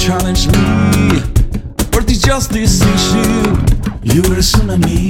challenge me. Earth is just this issue. You're a tsunami.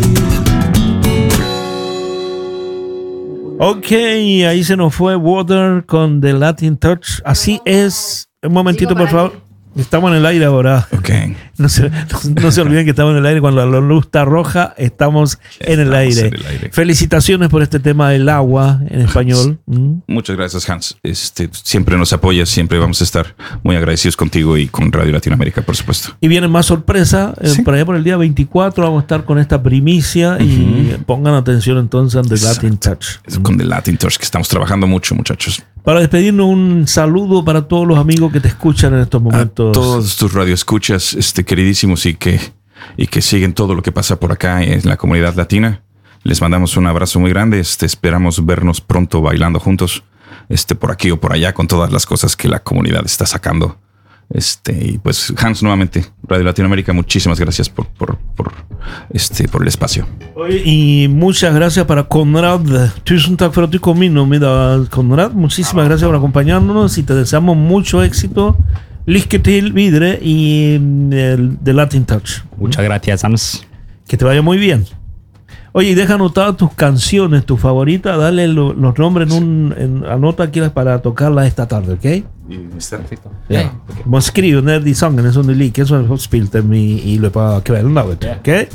Ok, ahí se nos fue Water con The Latin Touch. Así es. Un momentito, por favor. Estamos en el aire ahora. Ok. No se olviden que estamos en el aire. Cuando la luz está roja, estamos en el aire. Felicitaciones por este tema del agua en español. Muchas gracias, Hans. Siempre nos apoyas, siempre vamos a estar muy agradecidos contigo y con Radio Latinoamérica, por supuesto. Y viene más sorpresa. ¿Sí? Por allá por el día 24 vamos a estar con esta primicia y pongan atención entonces en The Latin Touch. Con The Latin Touch, que estamos trabajando mucho, muchachos. Para despedirnos, un saludo para todos los amigos que te escuchan en estos momentos. A todos tus radioescuchas, queridísimos, y que siguen todo lo que pasa por acá en la comunidad latina. Les mandamos un abrazo muy grande. Esperamos vernos pronto bailando juntos, por aquí o por allá, con todas las cosas que la comunidad está sacando. Y pues, Hans, nuevamente, Radio Latinoamérica, muchísimas gracias por el espacio. Y muchas gracias para Conrad. Tusen tack för att du kom in och middag, Conrad. Muchísimas gracias por acompañarnos y te deseamos mucho éxito. Lycka till vidare y The Latin Touch. Muchas gracias, Hans. Que te vaya muy bien. Oye, y deja anotadas tus canciones, tus favoritas, dale los nombres anota aquí para tocarlas esta tarde, ¿ok? Perfekt. Ja. Man skriver ner de sångerna som du liker, så har du spilt dem i løpet av kvelden, da, vet du. ¿Ok?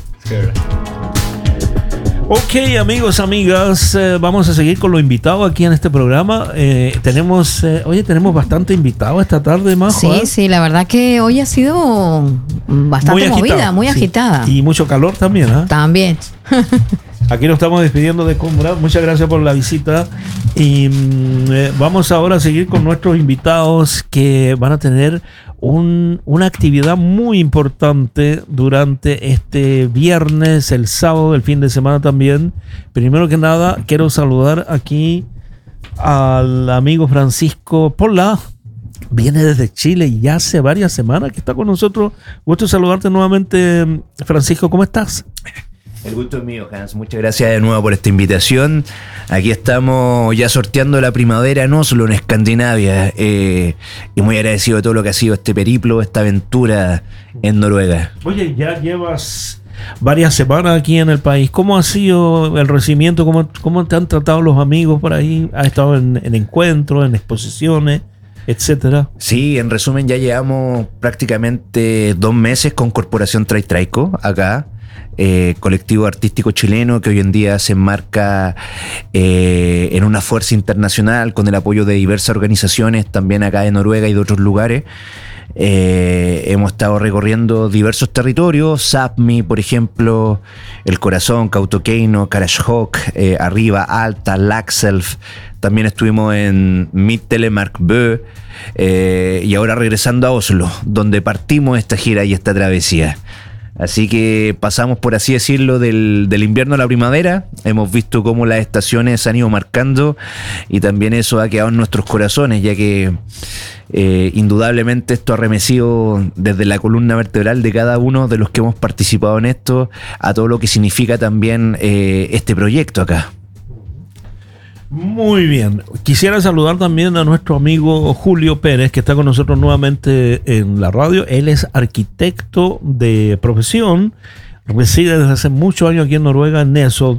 Ok, amigos, amigas, vamos a seguir con los invitados aquí en este programa. Tenemos bastante invitados esta tarde, Majo. Sí, la verdad que hoy ha sido bastante movida, muy agitada. Y mucho calor también, ¿ah? También. Aquí nos estamos despidiendo de Conrad. Muchas gracias por la visita. Y vamos ahora a seguir con nuestros invitados que van a tener una actividad muy importante durante este viernes, el sábado, el fin de semana también. Primero que nada, quiero saludar aquí al amigo Francisco Pola. Viene desde Chile y ya hace varias semanas que está con nosotros. Gusto saludarte nuevamente, Francisco. ¿Cómo estás? El gusto es mío, Hans. Muchas gracias de nuevo por esta invitación. Aquí estamos ya sorteando la primavera en Oslo, en Escandinavia, y muy agradecido de todo lo que ha sido este periplo, esta aventura en Noruega. Oye, ya llevas varias semanas aquí en el país. ¿Cómo ha sido el recibimiento? ¿Cómo te han tratado los amigos por ahí? ¿Has estado en encuentros, en exposiciones, etcétera? Sí, en resumen ya llevamos prácticamente 2 meses con Corporación Traitraico acá. Colectivo artístico chileno que hoy en día se enmarca en una fuerza internacional con el apoyo de diversas organizaciones también acá de Noruega y de otros lugares. Hemos estado recorriendo diversos territorios, Sápmi, por ejemplo, El Corazón, Kautokeino, Karasjok, Arriba, Alta, Laxelf. También estuvimos en Midt-Telemark-Bø, y ahora regresando a Oslo, donde partimos esta gira y esta travesía. Así que pasamos, por así decirlo, del invierno a la primavera. Hemos visto cómo las estaciones se han ido marcando y también eso ha quedado en nuestros corazones, ya que indudablemente esto ha remecido desde la columna vertebral de cada uno de los que hemos participado en esto a todo lo que significa también este proyecto acá. Muy bien. Quisiera saludar también a nuestro amigo Julio Pérez, que está con nosotros nuevamente en la radio. Él es arquitecto de profesión, reside desde hace muchos años aquí en Noruega, en Neso.